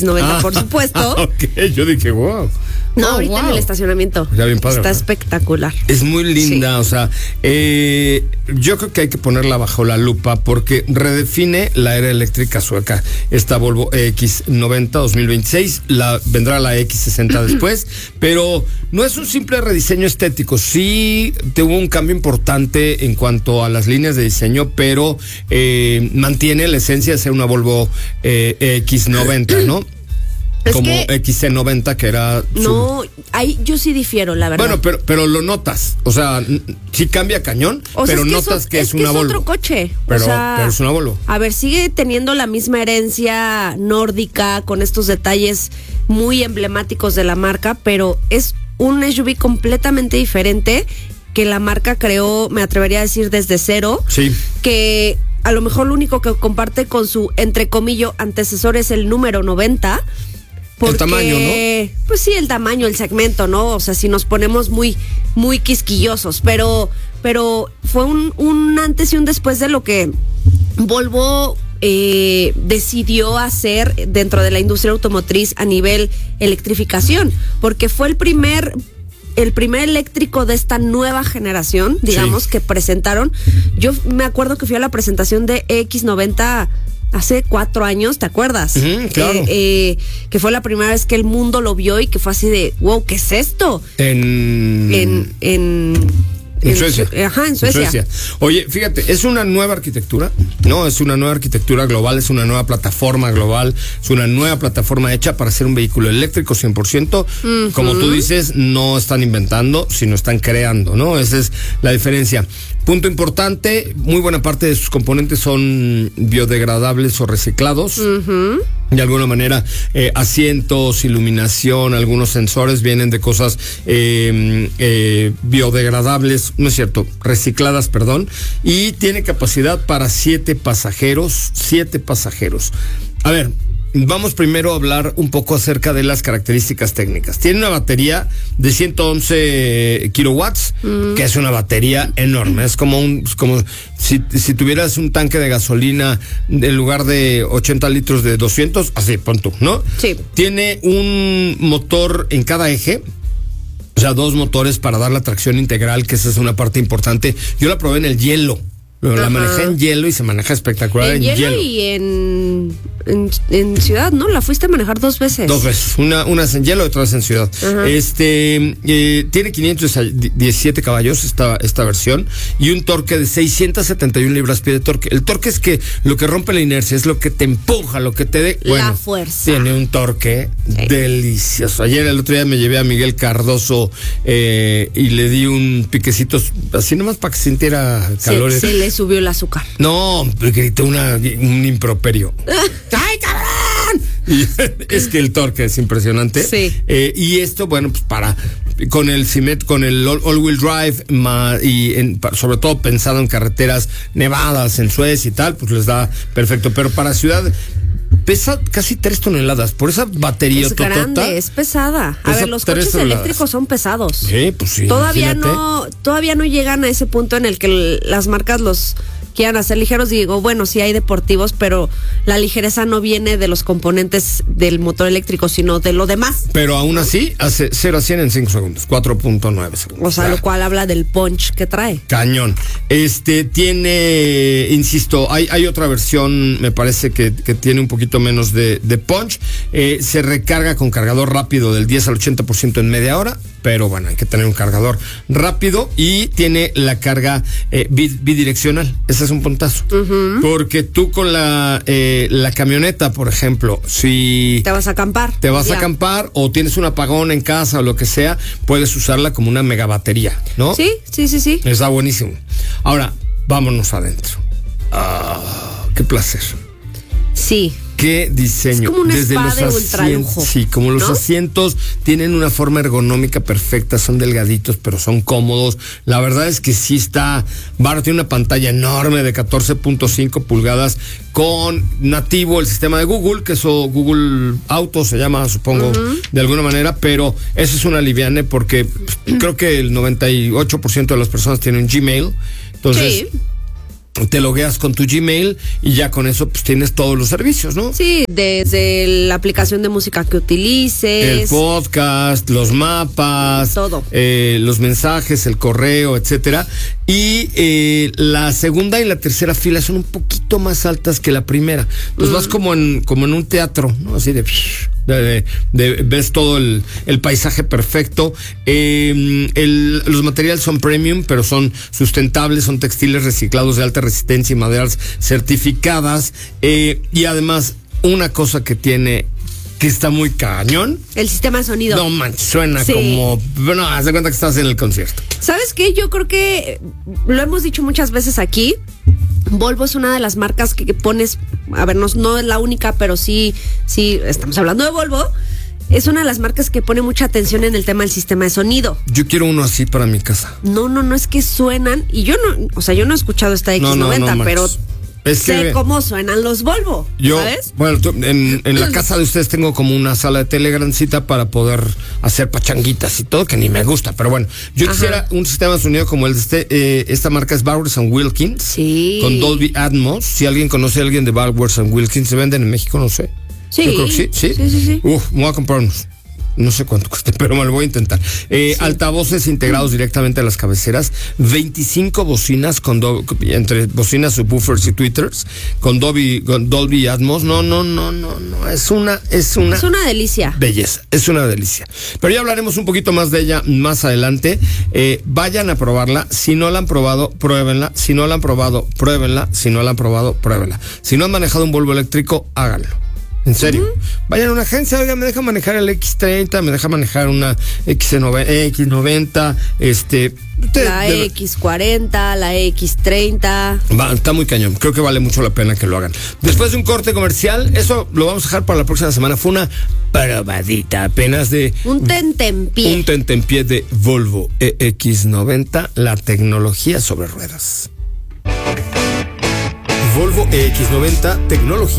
90, por supuesto. Ok, yo dije, wow. No, ahorita en el estacionamiento. Ya bien padre, está ¿no? espectacular. Es muy linda, Sí. o sea, yo creo que hay que ponerla bajo la lupa porque redefine la era eléctrica sueca. Esta Volvo EX90 2026, vendrá la X60 después, pero no es un simple rediseño estético. Sí tuvo un cambio importante en cuanto a las líneas de diseño, pero mantiene la esencia de ser una Volvo EX90, ¿no? Es Como que XC90 que era no, ahí yo sí difiero, la verdad. Bueno, pero lo notas, o sea, sí cambia cañón, O sea, pero es que notas que es una es Volvo. otro coche. Pero, o sea, pero es una Volvo. A ver, sigue teniendo la misma herencia nórdica con estos detalles muy emblemáticos de la marca, pero es un SUV completamente diferente que la marca creó, me atrevería a decir, desde cero. Sí. Que a lo mejor lo único que comparte con su, entre comillas, antecesor es el número 90. Porque, el tamaño, ¿no? Pues sí, el tamaño, el segmento, ¿no? O sea, si nos ponemos muy, muy quisquillosos, pero fue un antes y un después de lo que Volvo decidió hacer dentro de la industria automotriz a nivel electrificación, porque fue el primer eléctrico de esta nueva generación, digamos, Sí. que presentaron. Yo me acuerdo que fui a la presentación de X90 hace 4 años, ¿te acuerdas? Claro. Que fue la primera vez que el mundo lo vio y que fue así de, wow, ¿qué es esto? En Suecia. En Suecia. Oye, fíjate, es una nueva arquitectura, ¿no? Es una nueva arquitectura global, es una nueva plataforma global, es una nueva plataforma hecha para ser un vehículo eléctrico 100%. Uh-huh. Como tú dices, no están inventando, sino están creando, ¿no? Esa es la diferencia. Punto importante, muy buena parte de sus componentes son biodegradables o reciclados. Uh-huh. De alguna manera, asientos, iluminación, algunos sensores vienen de cosas biodegradables, no es cierto, recicladas, perdón, y tiene capacidad para 7 pasajeros. A ver, vamos primero a hablar un poco acerca de las características técnicas. Tiene una batería de 111 kilowatts, que es una batería enorme. Es como si tuvieras un tanque de gasolina en lugar de 80 litros de 200, así, pon tú, ¿no? Sí. Tiene un motor en cada eje. O sea, 2 motores para dar la tracción integral, que esa es una parte importante. Yo la probé en el hielo. La manejé en hielo y se maneja espectacular en hielo. Y en ciudad, ¿no? La fuiste a manejar 2 veces. 2 veces. Una es en hielo y otra es en ciudad. Tiene 517 caballos esta versión y un torque de 671 libras-pie de torque. El torque es que lo que rompe la inercia, es lo que te empuja, lo que te dé la fuerza. Tiene un torque delicioso. Ayer, el otro día, me llevé a Miguel Cardoso y le di un piquecito así nomás para que sintiera calores. Se le subió el azúcar. No, grité un improperio. ¡Ay, cabrón! Y es que el torque es impresionante. Sí. Y esto, bueno, pues con el all-wheel drive sobre todo pensado en carreteras nevadas en Suecia y tal, pues les da perfecto. Pero para ciudad pesa casi 3 toneladas. Por esa batería es grande, es pesada. A ver, los coches eléctricos son pesados. Sí, pues sí. Todavía no llegan a ese punto en el que las marcas los quieran hacer ligeros. Digo, bueno, sí hay deportivos, pero la ligereza no viene de los componentes del motor eléctrico, sino de lo demás. Pero aún así, hace 0 a 100 en 5 segundos, 4.9 segundos. O sea, lo cual habla del punch que trae. Cañón. Tiene, insisto, hay otra versión, me parece que tiene un poquito menos de punch. Se recarga con cargador rápido del 10 al 80% en media hora, pero bueno, hay que tener un cargador rápido y tiene la carga bidireccional. Ese es un puntazo. Uh-huh. Porque tú con la camioneta, por ejemplo, si te vas a acampar. a acampar o tienes un apagón en casa o lo que sea, puedes usarla como una megabatería, ¿no? Sí. Está buenísimo. Ahora, vámonos adentro. Qué placer. Sí. Qué diseño. Es como una desde spa los de asientos, ultralujo. Sí, como los ¿no? asientos tienen una forma ergonómica perfecta, son delgaditos, pero son cómodos. La verdad es que sí está barato, tiene una pantalla enorme de 14.5 pulgadas con nativo el sistema de Google, que eso Google Auto se llama, supongo, de alguna manera, pero eso es una liviane porque creo que el 98% de las personas tienen Gmail. Entonces, sí. te logueas con tu Gmail y ya con eso pues tienes todos los servicios, ¿no? Sí, desde la aplicación de música que utilices. El podcast, los mapas. Todo. Los mensajes, el correo, etcétera. Y la segunda y la tercera fila son un poquito más altas que la primera. Entonces vas como en un teatro, ¿no? Así ves todo el paisaje perfecto. Los materiales son premium, pero son sustentables, son textiles reciclados de alta resistencia y maderas certificadas. Y además, una cosa que tiene, que está muy cañón. El sistema de sonido. No manches, suena como... Bueno, haz de cuenta que estás en el concierto. ¿Sabes qué? Yo creo que lo hemos dicho muchas veces aquí. Volvo es una de las marcas que pones... A ver, no es la única, pero sí, estamos hablando de Volvo. Es una de las marcas que pone mucha atención en el tema del sistema de sonido. Yo quiero uno así para mi casa. No, es que suenan... Y yo no he escuchado esta X90, pero... sé cómo suenan los Volvo, ¿sabes? Bueno, en la casa de ustedes tengo como una sala de tele grandecita para poder hacer pachanguitas y todo, que ni me gusta, pero bueno, yo quisiera un sistema de sonido como el de esta marca es Bowers & Wilkins, sí, con Dolby Atmos. Si alguien conoce a alguien de Bowers & Wilkins, ¿se venden en México? No sé. Sí. Yo creo que sí. Sí. Me voy a comprar unos. No sé cuánto cueste, pero me lo voy a intentar. Altavoces integrados directamente a las cabeceras, 25 bocinas entre bocinas, subwoofers y tweeters, con Dolby Atmos. No. Es una delicia. Belleza, es una delicia. Pero ya hablaremos un poquito más de ella más adelante. Vayan a probarla. Si no la han probado, pruébenla. Si no la han probado, pruébenla. Si no la han probado, pruébenla. Si no han manejado un Volvo eléctrico, háganlo. En serio. Vayan a una agencia, oiga, me deja manejar el X30, me deja manejar una X90, la X40, la X30. Está muy cañón, creo que vale mucho la pena que lo hagan. Después de un corte comercial, eso lo vamos a dejar para la próxima semana. Fue una probadita apenas de... Un tentempié. Un tentempié de Volvo EX90, la tecnología sobre ruedas. Volvo EX90, tecnología